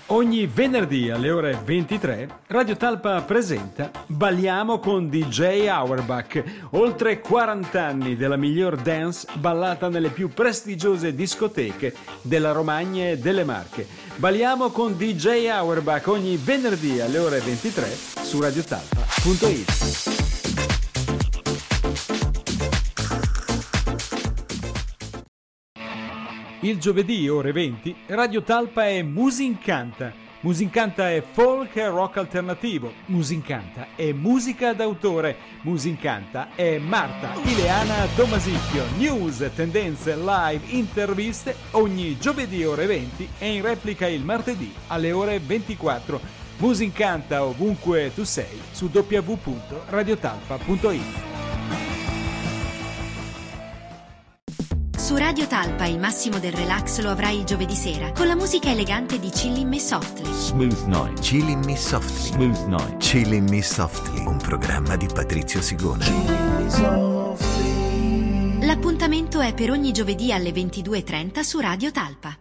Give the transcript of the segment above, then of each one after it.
Ogni venerdì alle ore 23 Radio Talpa presenta Balliamo con DJ Auerbach. Oltre 40 anni della miglior dance ballata nelle più prestigiose discoteche della Romagna e delle Marche. Balliamo con DJ Auerbach ogni venerdì alle ore 23 su radiotalpa.it. Il giovedì ore 20 Radio Talpa è Musincanta. Musincanta è folk e rock alternativo. Musincanta è musica d'autore. Musincanta è Marta Ileana Tomasicchio. News, tendenze, live, interviste ogni giovedì ore 20 e in replica il martedì alle ore 24. Musincanta ovunque tu sei su www.radiotalpa.it. Su Radio Talpa il massimo del relax lo avrai il giovedì sera con la musica elegante di Chillin' Me Softly. Smooth Night. Chillin' Me Softly. Smooth Night. Chillin' Me Softly, un programma di Patrizio Sigona. L'appuntamento è per ogni giovedì alle 22:30 su Radio Talpa.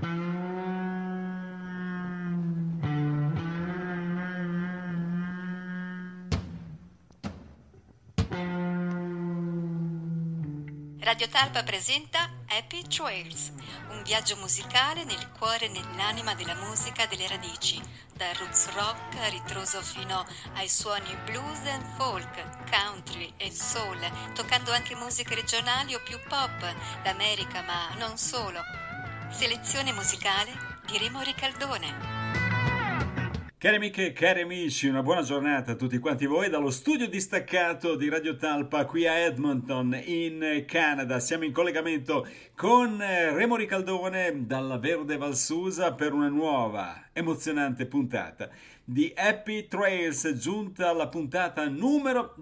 Radio Talpa presenta Happy Trails, un viaggio musicale nel cuore e nell'anima della musica delle radici, dal roots rock a ritroso fino ai suoni blues and folk, country e soul, toccando anche musiche regionali o più pop, d'America ma non solo. Selezione musicale di Remo Ricaldone. Cari amiche e cari amici, una buona giornata a tutti quanti voi dallo studio distaccato di Radio Talpa qui a Edmonton in Canada. Siamo in collegamento con Remo Ricaldone dalla Verde Valsusa per una nuova emozionante puntata di Happy Trails, giunta alla puntata numero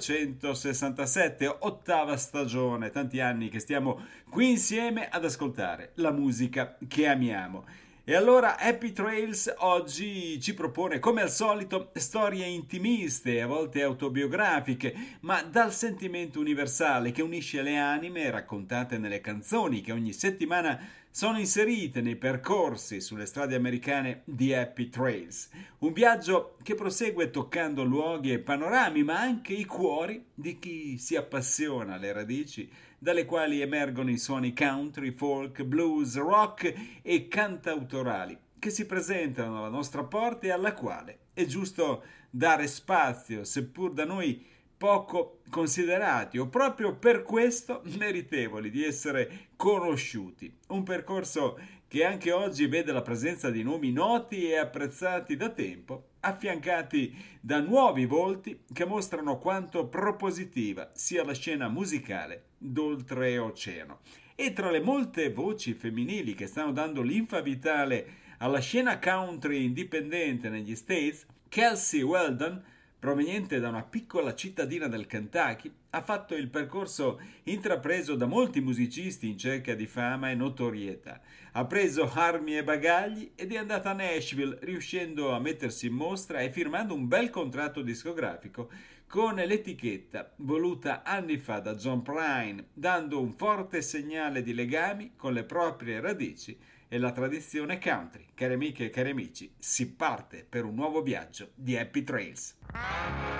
267, ottava stagione, tanti anni che stiamo qui insieme ad ascoltare la musica che amiamo. E allora Happy Trails oggi ci propone, come al solito, storie intimiste, a volte autobiografiche, ma dal sentimento universale che unisce le anime raccontate nelle canzoni che ogni settimana sono inserite nei percorsi sulle strade americane di Happy Trails. Un viaggio che prosegue toccando luoghi e panorami, ma anche i cuori di chi si appassiona alle radici dalle quali emergono i suoni country, folk, blues, rock e cantautorali che si presentano alla nostra porta e alla quale è giusto dare spazio, seppur da noi poco considerati o proprio per questo meritevoli di essere conosciuti. Un percorso che anche oggi vede la presenza di nomi noti e apprezzati da tempo, affiancati da nuovi volti che mostrano quanto propositiva sia la scena musicale d'oltreoceano. E tra le molte voci femminili che stanno dando linfa vitale alla scena country indipendente negli States, Kelsey Weldon, proveniente da una piccola cittadina del Kentucky, ha fatto il percorso intrapreso da molti musicisti in cerca di fama e notorietà. Ha preso armi e bagagli ed è andata a Nashville, riuscendo a mettersi in mostra e firmando un bel contratto discografico con l'etichetta voluta anni fa da John Prine, dando un forte segnale di legami con le proprie radici e la tradizione country. Cari amiche e cari amici, si parte per un nuovo viaggio di Happy Trails.